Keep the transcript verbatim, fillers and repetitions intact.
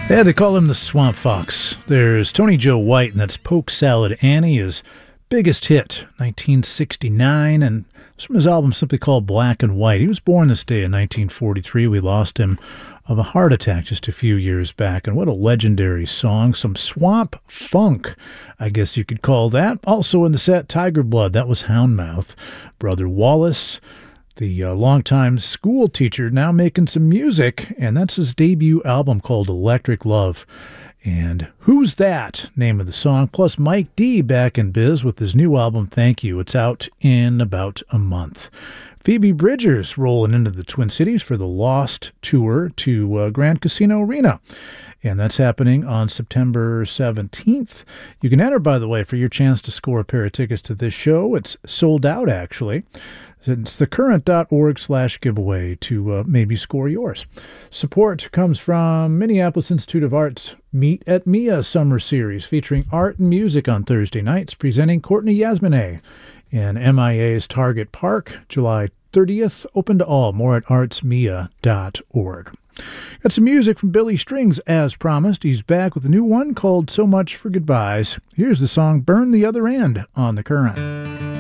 Yeah, they call him the Swamp Fox. There's Tony Joe White, and that's Poke Salad Annie, his biggest hit, nineteen sixty-nine, and it's from his album simply called Black and White. He was born this day in nineteen forty-three. We lost him of a heart attack just a few years back, and what a legendary song. Some swamp funk, I guess you could call that. Also in the set, Tiger Blood, that was Houndmouth. Brother Wallace, the uh, longtime school teacher, now making some music, and that's his debut album called Electric Love. And Who's That? Name of the song. Plus Mike D back in biz with his new album, Thank You. It's out in about a month. Phoebe Bridgers rolling into the Twin Cities for the Lost Tour to uh, Grand Casino Arena. And that's happening on September seventeenth. You can enter, by the way, for your chance to score a pair of tickets to this show. It's sold out, actually. It's thecurrent.org slash giveaway to uh, maybe score yours. Support comes from Minneapolis Institute of Art's Meet at Mia Summer Series, featuring art and music on Thursday nights, presenting Courtney Yasmine in M I A's Target Park, July thirtieth. Open to all. More at arts mia dot org. Got some music from Billy Strings, as promised. He's back with a new one called So Much for Goodbyes. Here's the song Burn the Other End on The Current.